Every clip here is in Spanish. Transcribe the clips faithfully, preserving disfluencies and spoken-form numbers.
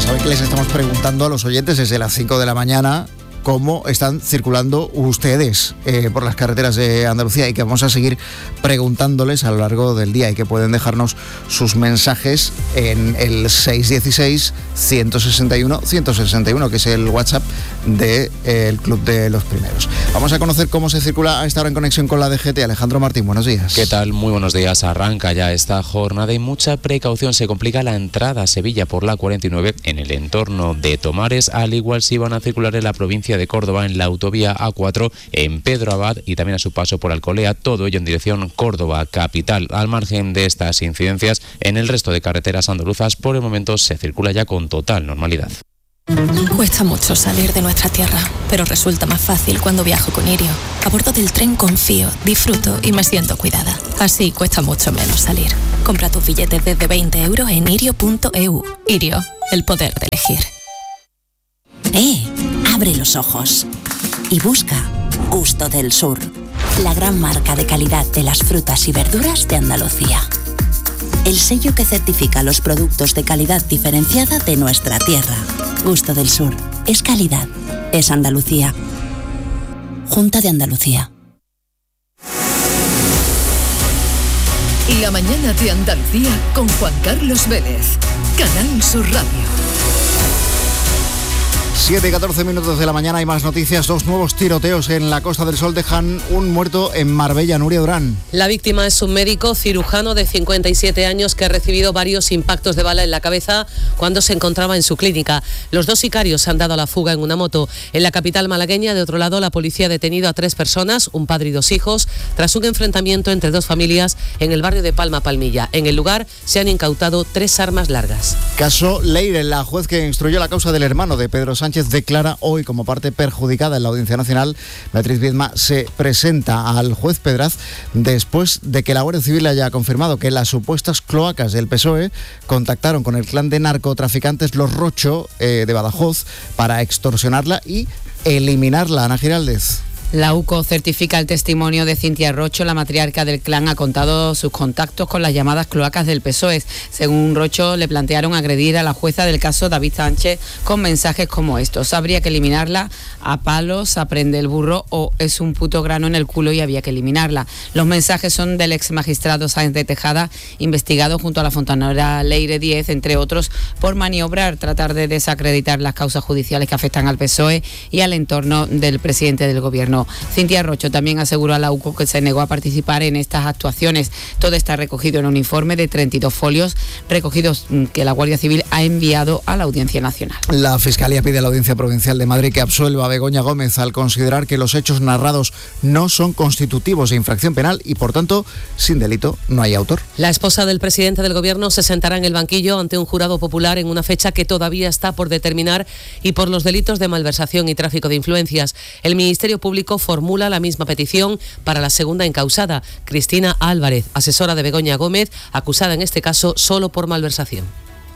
saben que les estamos preguntando a los oyentes desde las cinco de la mañana cómo están circulando ustedes eh, por las carreteras de Andalucía, y que vamos a seguir preguntándoles a lo largo del día, y que pueden dejarnos sus mensajes en el seis uno seis, uno seis uno, uno seis uno, que es el WhatsApp del eh, Club de los Primeros. Vamos a conocer cómo se circula a esta hora en conexión con la D G T. Alejandro Martín, buenos días. ¿Qué tal? Muy buenos días. Arranca ya esta jornada y mucha precaución. Se complica la entrada a Sevilla por la cuarenta y nueve en el entorno de Tomares, al igual si van a circular en la provincia de Córdoba en la autovía A cuatro, en Pedro Abad y también a su paso por Alcolea, todo ello en dirección Córdoba capital. Al margen de estas incidencias, en el resto de carreteras andaluzas por el momento se circula ya con total normalidad. Cuesta mucho salir de nuestra tierra, pero resulta más fácil cuando viajo con Irio. A bordo del tren confío, disfruto y me siento cuidada. Así cuesta mucho menos salir. Compra tus billetes desde veinte euros en irio punto e u. Irio, el poder de elegir. ¡Eh! Abre los ojos y busca Gusto del Sur, la gran marca de calidad de las frutas y verduras de Andalucía. El sello que certifica los productos de calidad diferenciada de nuestra tierra. Gusto del Sur. Es calidad. Es Andalucía. Junta de Andalucía. La mañana de Andalucía con Juan Carlos Vélez. Canal Sur Radio. siete y catorce minutos de la mañana, hay más noticias. Dos nuevos tiroteos en la Costa del Sol dejan un muerto en Marbella. Nuria Durán. La víctima es un médico cirujano de cincuenta y siete años que ha recibido varios impactos de bala en la cabeza cuando se encontraba en su clínica. Los dos sicarios se han dado a la fuga en una moto. En la capital malagueña, de otro lado, la policía ha detenido a tres personas, un padre y dos hijos, tras un enfrentamiento entre dos familias en el barrio de Palma Palmilla. En el lugar se han incautado tres armas largas. Caso Leire. La juez que instruyó la causa del hermano de Pedro Sánchez declara hoy como parte perjudicada en la Audiencia Nacional. Beatriz Viedma se presenta al juez Pedraz después de que la Guardia Civil haya confirmado que las supuestas cloacas del P S O E contactaron con el clan de narcotraficantes Los Rocho eh, de Badajoz para extorsionarla y eliminarla. Ana Giraldez. La U C O certifica el testimonio de Cintia Rocho. La matriarca del clan ha contado sus contactos con las llamadas cloacas del P S O E. Según Rocho, le plantearon agredir a la jueza del caso David Sánchez con mensajes como estos: habría que eliminarla, a palos, aprende el burro, o es un puto grano en el culo y había que eliminarla. Los mensajes son del ex magistrado Sáenz de Tejada, investigado junto a la fontanera Leire Díez, entre otros, por maniobrar, tratar de desacreditar las causas judiciales que afectan al P S O E y al entorno del presidente del gobierno. Cintia Rocho también aseguró a la U C O que se negó a participar en estas actuaciones. Todo está recogido en un informe de treinta y dos folios recogidos que la Guardia Civil ha enviado a la Audiencia Nacional. La Fiscalía pide a la Audiencia Provincial de Madrid que absuelva a Begoña Gómez al considerar que los hechos narrados no son constitutivos de infracción penal y, por tanto, sin delito no hay autor. La esposa del presidente del gobierno se sentará en el banquillo ante un jurado popular en una fecha que todavía está por determinar y por los delitos de malversación y tráfico de influencias. El Ministerio Público formula la misma petición para la segunda encausada, Cristina Álvarez, asesora de Begoña Gómez, acusada en este caso solo por malversación.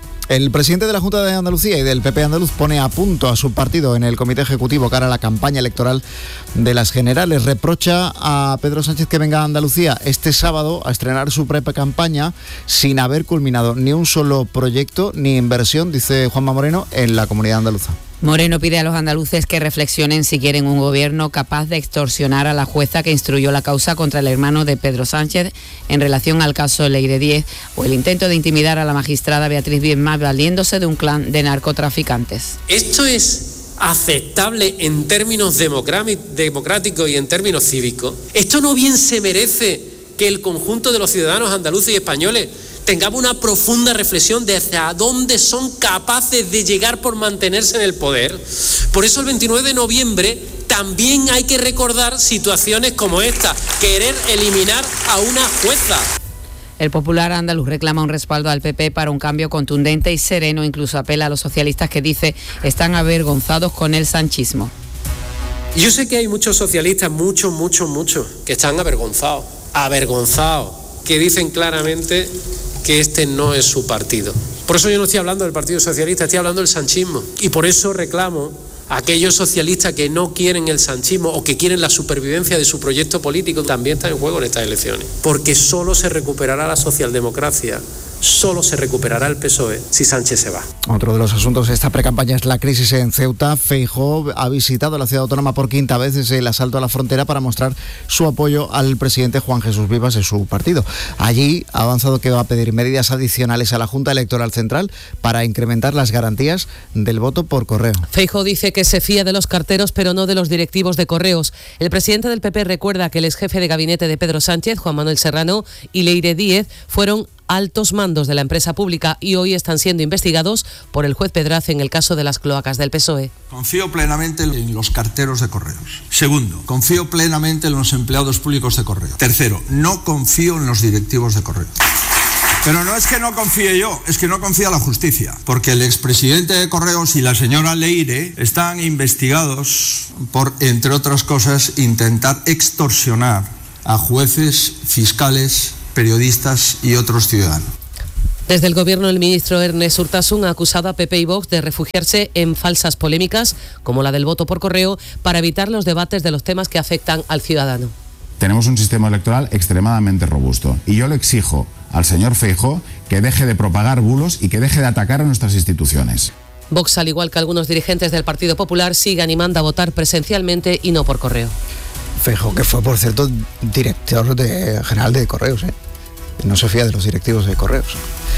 El presidente de la Junta de Andalucía y del P P andaluz pone a punto a su partido en el Comité Ejecutivo cara a la campaña electoral de las generales. Reprocha a Pedro Sánchez que venga a Andalucía este sábado a estrenar su pre-campaña sin haber culminado ni un solo proyecto ni inversión, dice Juanma Moreno, en la comunidad andaluza. Moreno pide a los andaluces que reflexionen si quieren un gobierno capaz de extorsionar a la jueza que instruyó la causa contra el hermano de Pedro Sánchez en relación al caso Leire Díez, o el intento de intimidar a la magistrada Beatriz Viedma valiéndose de un clan de narcotraficantes. Esto es aceptable en términos democráticos y en términos cívicos. Esto no bien se merece que el conjunto de los ciudadanos andaluces y españoles tengamos una profunda reflexión de hacia dónde son capaces de llegar por mantenerse en el poder. Por eso el veintinueve de noviembre también hay que recordar situaciones como esta, querer eliminar a una jueza. El Popular andaluz reclama un respaldo al P P para un cambio contundente y sereno, incluso apela a los socialistas que dice están avergonzados con el sanchismo. Yo sé que hay muchos socialistas, muchos, muchos, muchos, que están avergonzados, avergonzados, que dicen claramente que este no es su partido. Por eso yo no estoy hablando del Partido Socialista, estoy hablando del sanchismo. Y por eso reclamo a aquellos socialistas que no quieren el sanchismo o que quieren la supervivencia de su proyecto político, también está en juego en estas elecciones. Porque solo se recuperará la socialdemocracia solo se recuperará el P S O E si Sánchez se va. Otro de los asuntos de esta precampaña es la crisis en Ceuta. Feijóo ha visitado la ciudad autónoma por quinta vez desde el asalto a la frontera para mostrar su apoyo al presidente Juan Jesús Vivas de su partido. Allí ha avanzado que va a pedir medidas adicionales a la Junta Electoral Central para incrementar las garantías del voto por correo. Feijóo dice que se fía de los carteros pero no de los directivos de Correos. El presidente del P P recuerda que el exjefe de gabinete de Pedro Sánchez, Juan Manuel Serrano, y Leire Díez fueron altos mandos de la empresa pública y hoy están siendo investigados por el juez Pedraz en el caso de las cloacas del P S O E. Confío plenamente en los carteros de Correos. Segundo, confío plenamente en los empleados públicos de Correos. Tercero, no confío en los directivos de Correos. Pero no es que no confíe yo, es que no confía la justicia, porque el expresidente de Correos y la señora Leire están investigados por, entre otras cosas, intentar extorsionar a jueces, fiscales, periodistas y otros ciudadanos. Desde el Gobierno, el ministro Ernest Urtasun ha acusado a P P y Vox de refugiarse en falsas polémicas, como la del voto por correo, para evitar los debates de los temas que afectan al ciudadano. Tenemos un sistema electoral extremadamente robusto y yo le exijo al señor Feijóo que deje de propagar bulos y que deje de atacar a nuestras instituciones. Vox, al igual que algunos dirigentes del Partido Popular, sigue animando a votar presencialmente y no por correo. Feijóo, que fue, por cierto, director de, general de Correos, ¿eh? No se fía de los directivos de Correos.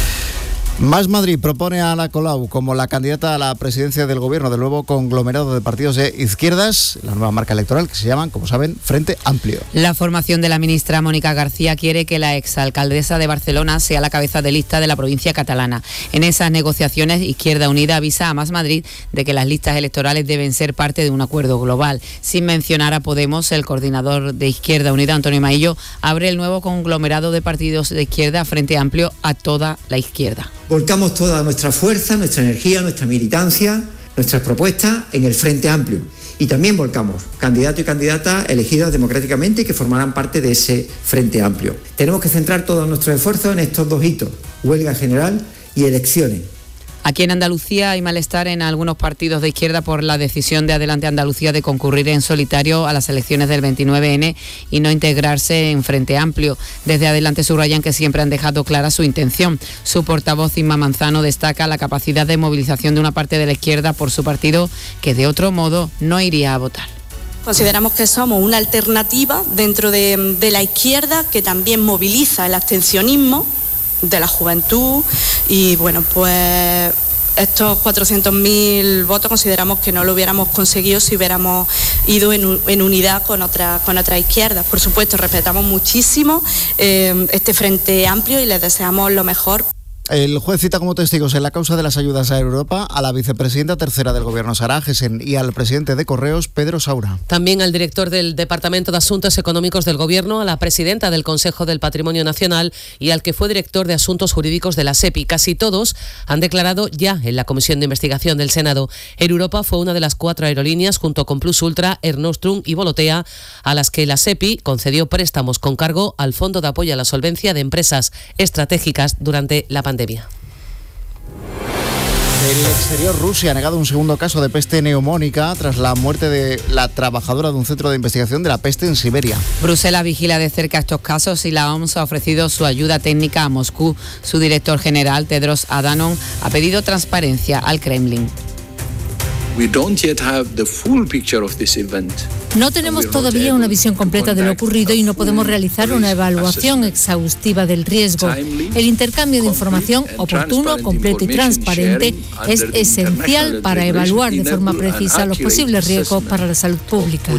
Más Madrid propone a Ada Colau como la candidata a la presidencia del gobierno del nuevo conglomerado de partidos de izquierdas, la nueva marca electoral que se llaman, como saben, Frente Amplio. La formación de la ministra Mónica García quiere que la exalcaldesa de Barcelona sea la cabeza de lista de la provincia catalana. En esas negociaciones, Izquierda Unida avisa a Más Madrid de que las listas electorales deben ser parte de un acuerdo global. Sin mencionar a Podemos, el coordinador de Izquierda Unida, Antonio Maillo, abre el nuevo conglomerado de partidos de izquierda Frente Amplio a toda la izquierda. Volcamos toda nuestra fuerza, nuestra energía, nuestra militancia, nuestras propuestas en el Frente Amplio. Y también volcamos candidatos y candidatas elegidos democráticamente que formarán parte de ese Frente Amplio. Tenemos que centrar todos nuestros esfuerzos en estos dos hitos, huelga general y elecciones. Aquí en Andalucía hay malestar en algunos partidos de izquierda por la decisión de Adelante Andalucía de concurrir en solitario a las elecciones del veintinueve ene y no integrarse en Frente Amplio. Desde Adelante subrayan que siempre han dejado clara su intención. Su portavoz, Inma Manzano, destaca la capacidad de movilización de una parte de la izquierda por su partido que de otro modo no iría a votar. Consideramos que somos una alternativa dentro de, de la izquierda que también moviliza el abstencionismo de la juventud y bueno, pues estos cuatrocientos mil votos consideramos que no lo hubiéramos conseguido si hubiéramos ido en, en unidad con otras con otras izquierdas. Por supuesto, respetamos muchísimo eh, este Frente Amplio y les deseamos lo mejor. El juez cita como testigos en la causa de las ayudas a Europa a la vicepresidenta tercera del Gobierno, Sara Agesen, y al presidente de Correos, Pedro Saura. También al director del Departamento de Asuntos Económicos del Gobierno, a la presidenta del Consejo del Patrimonio Nacional y al que fue director de Asuntos Jurídicos de la SEPI. Casi todos han declarado ya en la Comisión de Investigación del Senado. Air Europa fue una de las cuatro aerolíneas, junto con Plus Ultra, Air Nostrum y Volotea, a las que la SEPI concedió préstamos con cargo al Fondo de Apoyo a la Solvencia de Empresas Estratégicas durante la pandemia. Del exterior, Rusia ha negado un segundo caso de peste neumónica tras la muerte de la trabajadora de un centro de investigación de la peste en Siberia. Bruselas vigila de cerca estos casos y la O M S ha ofrecido su ayuda técnica a Moscú. Su director general, Tedros Adhanom, ha pedido transparencia al Kremlin. No tenemos todavía una visión completa de lo ocurrido y no podemos realizar una evaluación exhaustiva del riesgo. El intercambio de información oportuno, completo y transparente es esencial para evaluar de forma precisa los posibles riesgos para la salud pública.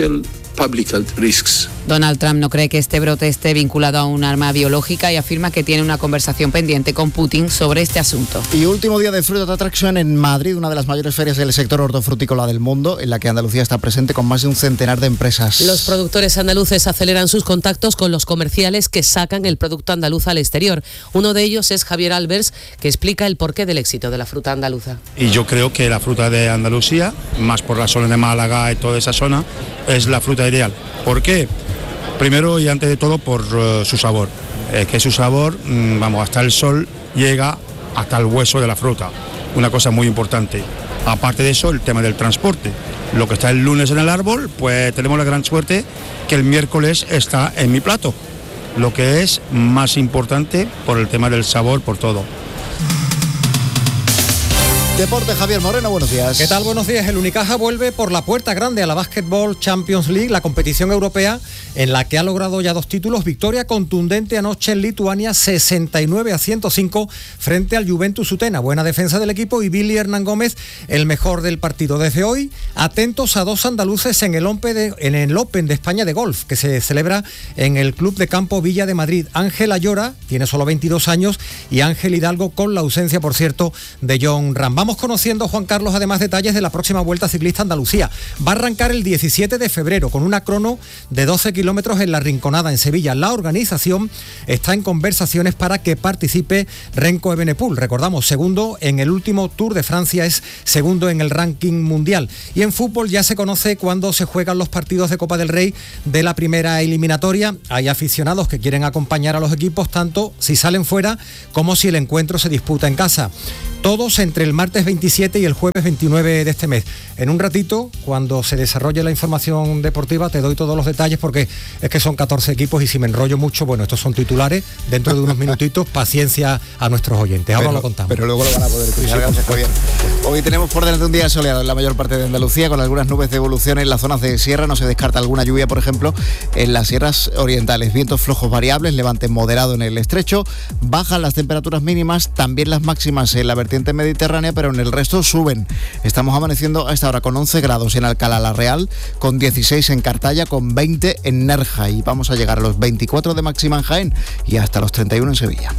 Donald Trump no cree que este brote esté vinculado a un arma biológica y afirma que tiene una conversación pendiente con Putin sobre este asunto. Y último día de Fruit Attraction en Madrid, una de las mayores ferias del sector hortofrutícola del mundo, en la que Andalucía está presente con más de un centenar de empresas. Los productores andaluces aceleran sus contactos con los comerciales que sacan el producto andaluz al exterior. Uno de ellos es Javier Albers, que explica el porqué del éxito de la fruta andaluza. Y yo creo que la fruta de Andalucía, más por la zona de Málaga y toda esa zona, es la fruta ideal. ¿Por qué? Primero y antes de todo por uh, su sabor. Es que su sabor, mmm, vamos, hasta el sol llega hasta el hueso de la fruta. Una cosa muy importante. Aparte de eso, el tema del transporte. Lo que está el lunes en el árbol, pues tenemos la gran suerte que el miércoles está en mi plato. lo que es más importante por el tema del sabor, por todo. Deporte, Javier Moreno, buenos días. ¿Qué tal? Buenos días. El Unicaja vuelve por la puerta grande a la Basketball Champions League, la competición europea en la que ha logrado ya dos títulos. Victoria contundente anoche en Lituania, sesenta y nueve a ciento cinco frente al Juventus Utena. Buena defensa del equipo y Billy Hernán Gómez, el mejor del partido. Desde hoy, atentos a dos andaluces en el Open de, en el Open de España de golf, que se celebra en el Club de Campo Villa de Madrid. Ángel Ayora tiene solo veintidós años y Ángel Hidalgo, con la ausencia, por cierto, de John Ram. Vamos conociendo, Juan Carlos, además detalles de la próxima Vuelta Ciclista Andalucía. Va a arrancar el diecisiete de febrero con una crono de doce kilómetros en La Rinconada, en Sevilla. La organización está en conversaciones para que participe Renko Evenepoel. Recordamos, segundo en el último Tour de Francia, es segundo en el ranking mundial. Y en fútbol ya se conoce cuándo se juegan los partidos de Copa del Rey de la primera eliminatoria. Hay aficionados que quieren acompañar a los equipos, tanto si salen fuera como si el encuentro se disputa en casa. Todos entre el martes veintisiete y el jueves veintinueve de este mes. En un ratito, cuando se desarrolle la información deportiva, te doy todos los detalles, porque es que son catorce equipos y si me enrollo mucho, bueno, estos son titulares. Dentro de unos minutitos, paciencia a nuestros oyentes. Ahora pero, lo contamos. Pero luego lo van a poder escuchar. Gracias, Javier. Hoy tenemos por delante un día soleado en la mayor parte de Andalucía, con algunas nubes de evolución en las zonas de sierra. No se descarta alguna lluvia, por ejemplo, en las sierras orientales. Vientos flojos variables, levante moderado en el estrecho. Bajan las temperaturas mínimas, también las máximas en la vertiente mediterránea, pero en el resto suben. Estamos amaneciendo a esta hora con once grados en Alcalá la Real, con dieciséis en Cartaya, con veinte en Nerja, y vamos a llegar a los veinticuatro de máxima en Jaén y hasta los treinta y uno en Sevilla.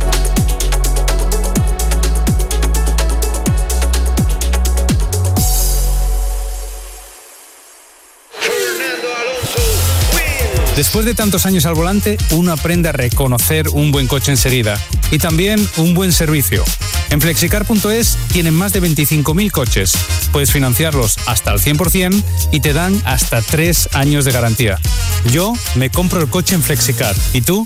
Después de tantos años al volante, uno aprende a reconocer un buen coche enseguida y también un buen servicio. En flexicar punto es tienen más de veinticinco mil coches. Puedes financiarlos hasta al cien por ciento y te dan hasta tres años de garantía. Yo me compro el coche en Flexicar. ¿Y tú?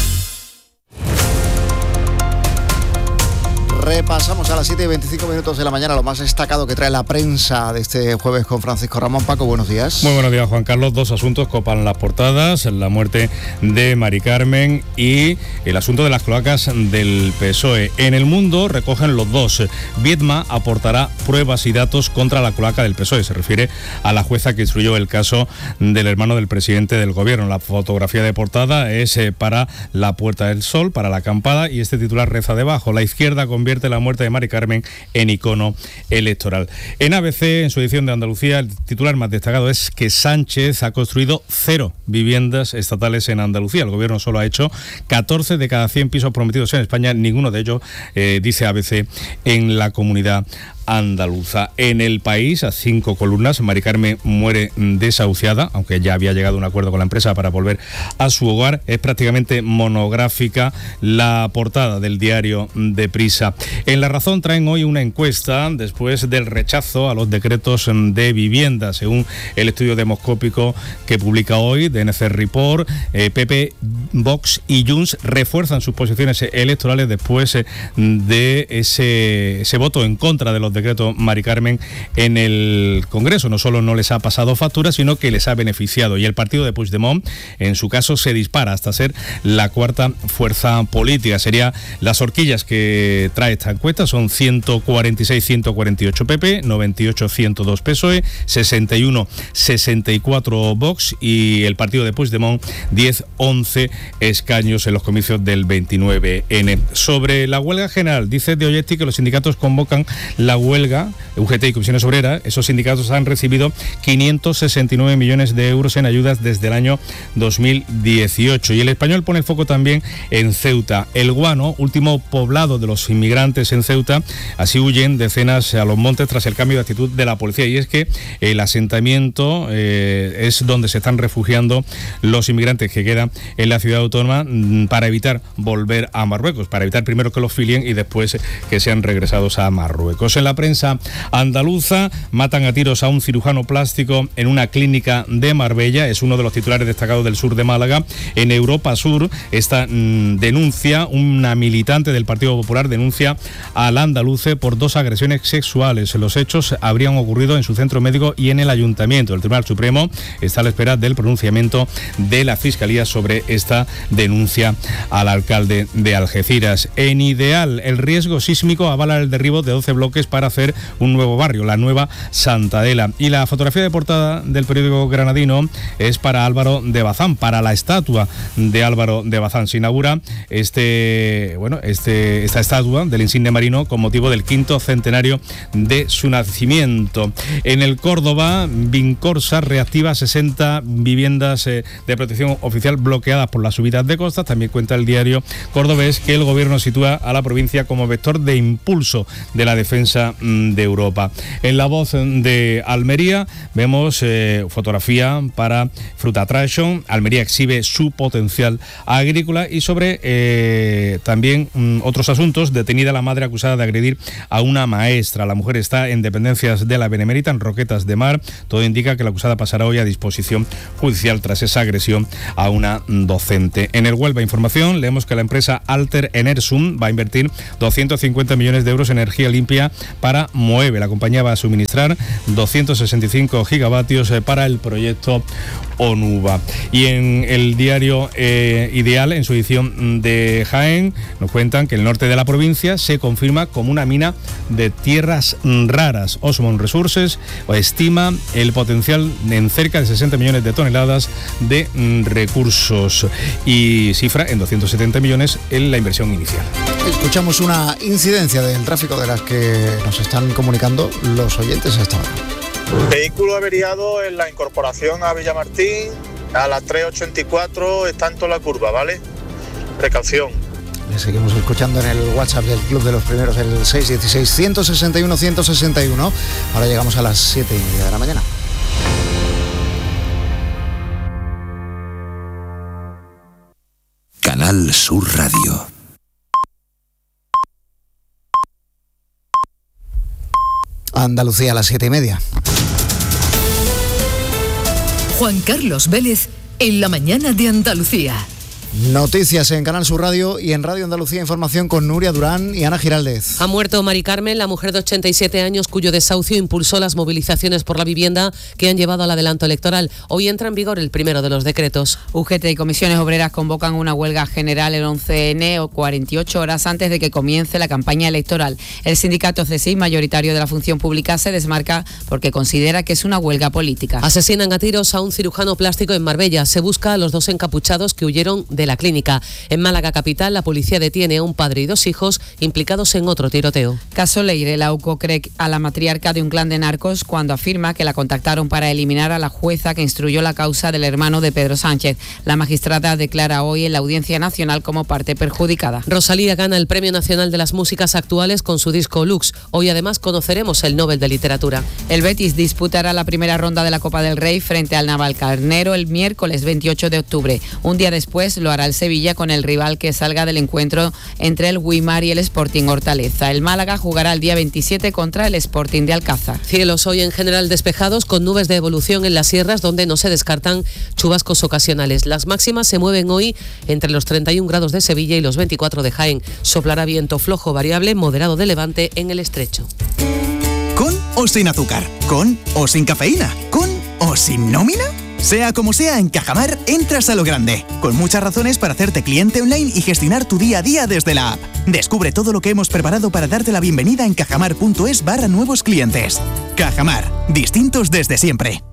Repasamos a las siete y veinticinco minutos de la mañana lo más destacado que trae la prensa de este jueves con Francisco Ramón. Paco, buenos días. Muy buenos días, Juan Carlos. Dos asuntos copan las portadas: la muerte de Mari Carmen y el asunto de las cloacas del P S O E. En El Mundo recogen los dos. Viedma aportará pruebas y datos contra la cloaca del P S O E. Se refiere a la jueza que instruyó el caso del hermano del presidente del gobierno. La fotografía de portada es para La Puerta del Sol, para La Acampada, y este titular reza debajo: la izquierda convierte la muerte de Mari Carmen en icono electoral. En A B C, en su edición de Andalucía, el titular más destacado es que Sánchez ha construido cero viviendas estatales en Andalucía. El gobierno solo ha hecho catorce de cada cien pisos prometidos en España, ninguno de ellos, eh, dice A B C, en la comunidad andaluza. En El País, a cinco columnas, Mari Carmen muere desahuciada, aunque ya había llegado a un acuerdo con la empresa para volver a su hogar. Es prácticamente monográfica la portada del diario Deprisa. En La Razón traen hoy una encuesta después del rechazo a los decretos de vivienda. Según el estudio demoscópico que publica hoy de N C Report, eh, P P, Vox y Junts refuerzan sus posiciones electorales después de ese, ese voto en contra de los decretos Mari Carmen en el Congreso. No solo no les ha pasado factura, sino que les ha beneficiado. Y el partido de Puigdemont, en su caso, se dispara hasta ser la cuarta fuerza política. Sería las horquillas que trae esta encuesta: son ciento cuarenta y seis a ciento cuarenta y ocho P P, noventa y ocho a ciento dos P S O E, sesenta y uno a sesenta y cuatro Vox, y el partido de Puigdemont diez a once escaños en los comicios del veintinueve ene. Sobre la huelga general, dice De Olletti que los sindicatos convocan la huelga. U G T y Comisiones Obreras, esos sindicatos han recibido quinientos sesenta y nueve millones de euros en ayudas desde el año dos mil dieciocho. Y El Español pone el foco también en Ceuta. El Guano, último poblado de los inmigrantes en Ceuta, así huyen decenas a los montes tras el cambio de actitud de la policía. Y es que el asentamiento eh, es donde se están refugiando los inmigrantes que quedan en la ciudad autónoma para evitar volver a Marruecos, para evitar primero que los filien y después que sean regresados a Marruecos. En la prensa Andaluza, matan a tiros a un cirujano plástico en una clínica de Marbella, es uno de los titulares destacados del sur de Málaga. En Europa Sur, esta mmm, denuncia, una militante del Partido Popular denuncia al andaluce por dos agresiones sexuales. Los hechos habrían ocurrido en su centro médico y en el ayuntamiento. El Tribunal Supremo está a la espera del pronunciamiento de la Fiscalía sobre esta denuncia al alcalde de Algeciras. En Ideal, el riesgo sísmico avala el derribo de doce bloques para hacer un nuevo barrio, la nueva Santa Adela. Y la fotografía de portada del periódico granadino es para Álvaro de Bazán, para la estatua de Álvaro de Bazán. Se inaugura este, bueno, este, esta estatua del insigne marino con motivo del quinto centenario de su nacimiento. En el Córdoba, Vincorsa reactiva sesenta viviendas eh, de protección oficial bloqueadas por las subidas de costas. También cuenta el diario cordobés que el gobierno sitúa a la provincia como vector de impulso de la defensa mm, de Europa. En La Voz de Almería vemos eh, fotografía para Fruta Attraction. Almería exhibe su potencial agrícola y sobre eh, también mm, otros asuntos. Detenida la madre acusada de agredir a una maestra. La mujer está en dependencias de la Benemérita, en Roquetas de Mar. Todo indica que la acusada pasará hoy a disposición judicial tras esa agresión a una docente. En el Huelva Información leemos que la empresa Alter Enersum va a invertir doscientos cincuenta millones de euros en energía limpia para Moeve. La compañía va a suministrar doscientos sesenta y cinco gigavatios para el proyecto Onuba. Y en el diario eh, Ideal, en su edición de Jaén, nos cuentan que el norte de la provincia se confirma como una mina de tierras raras. Osmond Resources estima el potencial en cerca de sesenta millones de toneladas de mm, recursos y cifra en doscientos setenta millones en la inversión inicial. Escuchamos una incidencia del tráfico de las que nos están comunicando los oyentes hasta ahora. Vehículo averiado en la incorporación a Villamartín a las tres ochenta y cuatro, está en toda la curva, ¿vale? Precaución. Le seguimos escuchando en el WhatsApp del Club de los Primeros, el seis uno seis, uno seis uno, uno seis uno. Ahora llegamos a las siete y media de la mañana. Canal Sur Radio. Andalucía a las siete y media. Juan Carlos Vélez en la mañana de Andalucía. Noticias en Canal Sur Radio y en Radio Andalucía Información con Nuria Durán y Ana Giraldez. Ha muerto Mari Carmen, la mujer de ochenta y siete años cuyo desahucio impulsó las movilizaciones por la vivienda que han llevado al adelanto electoral. Hoy entra en vigor el primero de los decretos. U G T y comisiones obreras convocan una huelga general el once ene o cuarenta y ocho horas antes de que comience la campaña electoral. El sindicato C S I, mayoritario de la función pública, se desmarca porque considera que es una huelga política. Asesinan a tiros a un cirujano plástico en Marbella. Se busca a los dos encapuchados que huyeron de la clínica. En Málaga capital, la policía detiene a un padre y dos hijos implicados en otro tiroteo. Caso Leire, la U C O cree a la matriarca de un clan de narcos cuando afirma que la contactaron para eliminar a la jueza que instruyó la causa del hermano de Pedro Sánchez. La magistrada declara hoy en la Audiencia Nacional como parte perjudicada. Rosalía gana el Premio Nacional de las Músicas Actuales con su disco Lux. Hoy además conoceremos el Nobel de Literatura. El Betis disputará la primera ronda de la Copa del Rey frente al Navalcarnero el miércoles veintiocho de octubre. Un día después lo hará el Sevilla con el rival que salga del encuentro entre el Guimar y el Sporting Hortaleza. El Málaga jugará el día veintisiete contra el Sporting de Alcázar. Cielos hoy en general despejados con nubes de evolución en las sierras donde no se descartan chubascos ocasionales. Las máximas se mueven hoy entre los treinta y un grados de Sevilla y los veinticuatro de Jaén. Soplará viento flojo variable moderado de levante en el estrecho. ¿Con o sin azúcar? ¿Con o sin cafeína? ¿Con o sin nómina? Sea como sea, en Cajamar entras a lo grande, con muchas razones para hacerte cliente online y gestionar tu día a día desde la app. Descubre todo lo que hemos preparado para darte la bienvenida en cajamar punto es barra nuevos clientes. Cajamar, distintos desde siempre.